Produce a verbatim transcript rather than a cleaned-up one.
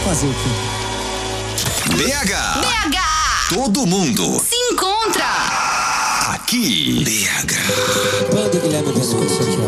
Fazer o quê? B H. B H. Todo mundo Se encontra. aqui. B H. Quando, Guilherme, pescoço aqui, ó.